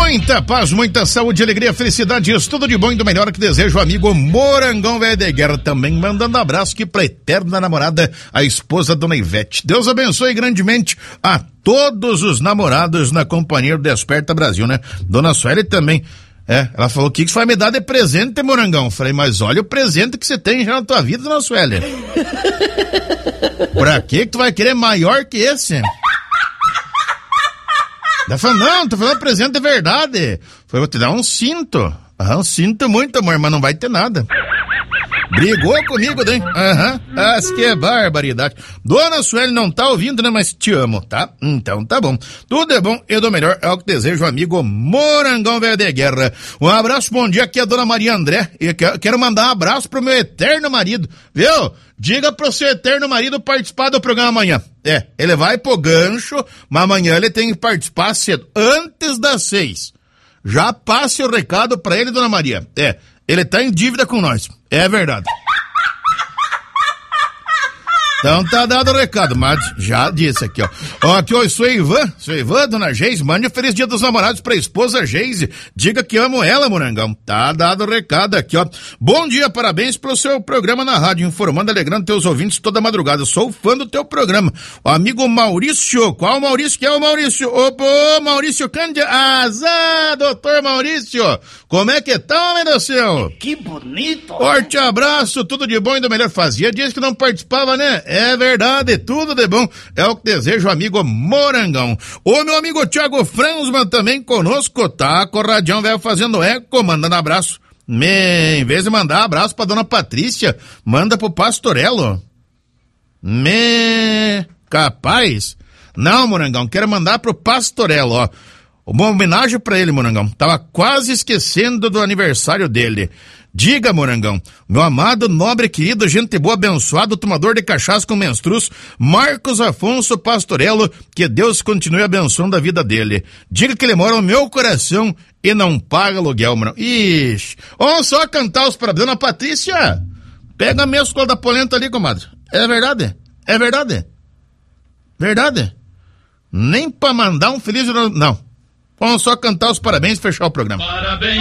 Muita paz, muita saúde, alegria, felicidade, isso tudo de bom e do melhor que deseja o amigo Morangão Velho de Guerra, também mandando abraço aqui pra eterna namorada, a esposa Dona Ivete. Deus abençoe grandemente a todos os namorados na companhia do Desperta Brasil, né? Dona Sueli também. Ela falou, o que você vai me dar de presente, Morangão? Eu falei, mas olha o presente que você tem já na tua vida, Dona Sueli. Pra que tu vai querer maior que esse? Ela falou, não, tô falando presente de verdade. Falei, vou te dar um cinto. Um cinto muito, amor, mas não vai ter nada. Brigou comigo, né? Que é barbaridade. Dona Sueli não tá ouvindo, né? Mas te amo, tá? Então tá bom. Tudo é bom e do melhor é o que desejo, amigo Morangão Velho de Guerra. Um abraço, bom dia, aqui é a Dona Maria André. E quero mandar um abraço pro meu eterno marido, viu? Diga pro seu eterno marido participar do programa amanhã. Ele vai pro gancho, mas amanhã ele tem que participar cedo, antes das 6. Já passe o recado pra ele, Dona Maria. Ele tá em dívida com nós. É verdade. Então tá dado o recado, mas já disse aqui, ó. Aqui, eu sou Ivan, Dona Geise, mande um feliz dia dos namorados pra esposa Geise. Diga que amo ela, Morangão. Tá dado o recado aqui, ó. Bom dia, parabéns pelo seu programa na rádio, informando, alegrando teus ouvintes toda madrugada. Eu sou fã do teu programa. O amigo Maurício, qual Maurício que é o Maurício? Opa, Maurício Cândia. Doutor Maurício. Como é que tá, homem do céu? Que bonito. Forte abraço, tudo de bom e do melhor. Fazia dias que não participava, né? É verdade, tudo de bom. É o que desejo, amigo Morangão. O meu amigo Thiago Franzman também conosco, tá? Com o Radião Velho fazendo eco, mandando abraço. Em vez de mandar abraço pra Dona Patrícia, manda pro Pastorello. Capaz? Não, Morangão, quero mandar pro Pastorello, ó. Uma homenagem pra ele, Morangão. Tava quase esquecendo do aniversário dele. Diga, Morangão, meu amado, nobre, querido, gente boa, abençoado, tomador de cachaça com menstruz, Marcos Afonso Pastorello, que Deus continue abençoando a vida dele. Diga que ele mora no meu coração e não paga aluguel, Morangão. Ixi, vamos só cantar os parabéns. Dona Patrícia, pega a mescla da polenta ali, comadre. É verdade? É verdade? Verdade? Nem pra mandar um feliz... Não. Vamos só cantar os parabéns e fechar o programa. Parabéns.